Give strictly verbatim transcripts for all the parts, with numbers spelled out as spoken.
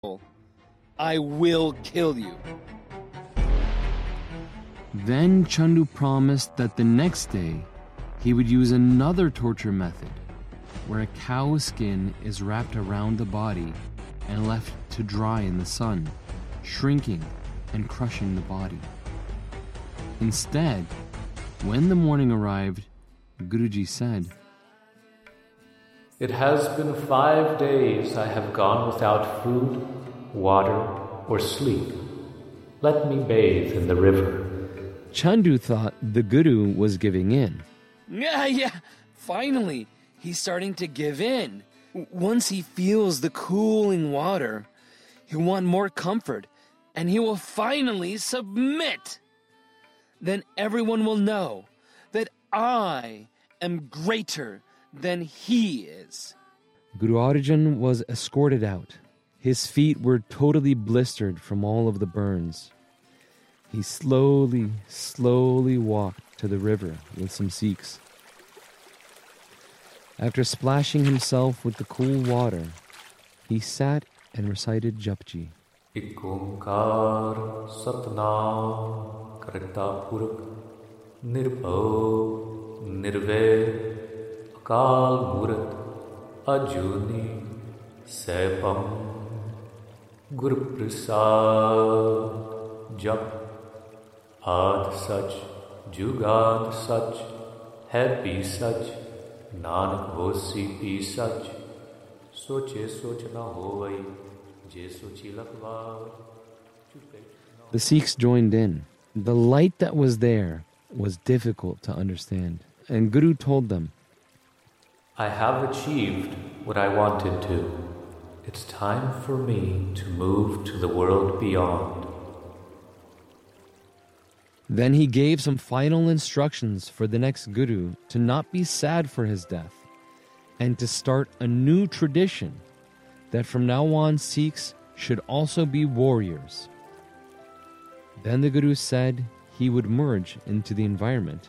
I will kill you. Then Chandu promised that the next day he would use another torture method, where a cow's skin is wrapped around the body and left to dry in the sun, shrinking and crushing the body. Instead, when the morning arrived, Guruji said, "It has been five days I have gone without food, water, or sleep. Let me bathe in the river." Chandu thought the Guru was giving in. Yeah, yeah, finally, he's starting to give in. Once he feels the cooling water, he'll want more comfort, and he will finally submit. Then everyone will know that I am greater than he is. Guru Arjan was escorted out. His feet were totally blistered from all of the burns. He slowly, slowly walked to the river with some Sikhs. After splashing himself with the cool water, he sat and recited Japji. Ik Onkar Satnam Karta Purakh Nirbhav Nirvair Akal Murat Ajuni Saipam Guru Prasad Jap Ad Sach Jugad Sach Hai Pi Sach Nanak Hosi Pi Sach Soche Soch Na Hovai Je Sochi Lakwa. The Sikhs joined in. The light that was there was difficult to understand, and Guru told them, I have achieved what I wanted to. It's time for me to move to the world beyond. Then he gave some final instructions for the next Guru to not be sad for his death and to start a new tradition that from now on Sikhs should also be warriors. Then the Guru said he would merge into the environment.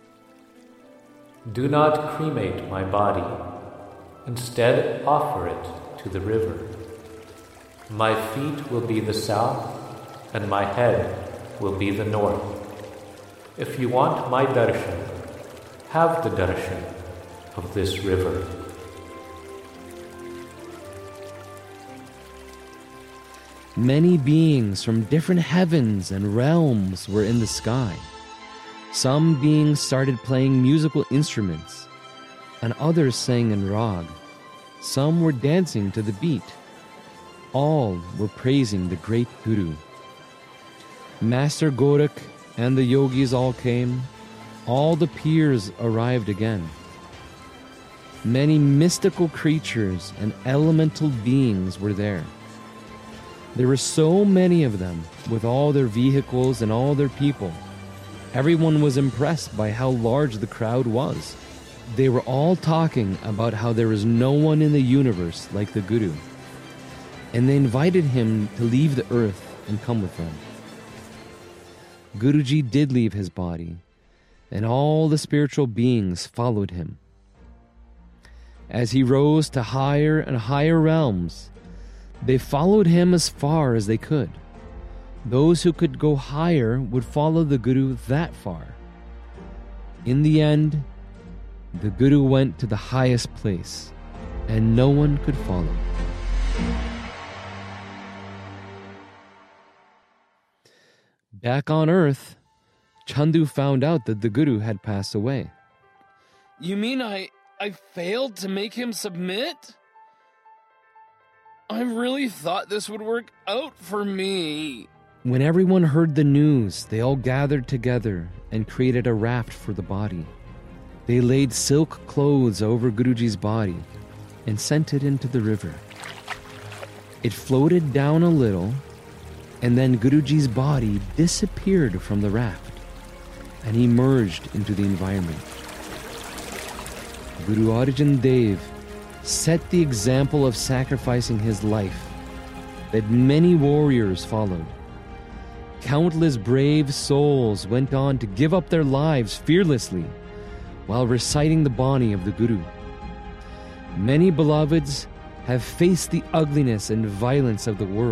Do not cremate my body. Instead, offer it to the river. My feet will be the south, and my head will be the north. If you want my darshan, have the darshan of this river. Many beings from different heavens and realms were in the sky. Some beings started playing musical instruments, and others sang in rag. Some were dancing to the beat. All were praising the great Guru. Master Gorakh and the yogis all came. All the peers arrived again. Many mystical creatures and elemental beings were there. There were so many of them, with all their vehicles and all their people. Everyone was impressed by how large the crowd was. They were all talking about how there is no one in the universe like the Guru. And they invited him to leave the earth and come with them. Guruji did leave his body, and all the spiritual beings followed him. As he rose to higher and higher realms, they followed him as far as they could. Those who could go higher would follow the Guru that far. In the end, the Guru went to the highest place, and no one could follow. Back on earth, Chandu found out that the Guru had passed away. You mean I, I failed to make him submit? I really thought this would work out for me. When everyone heard the news, they all gathered together and created a raft for the body. They laid silk clothes over Guruji's body and sent it into the river. It floated down a little, and then Guruji's body disappeared from the raft, and he merged into the environment. Guru Arjan Dev set the example of sacrificing his life that many warriors followed. Countless brave souls went on to give up their lives fearlessly while reciting the Bani of the Guru. Many beloveds have faced the ugliness and violence of the world.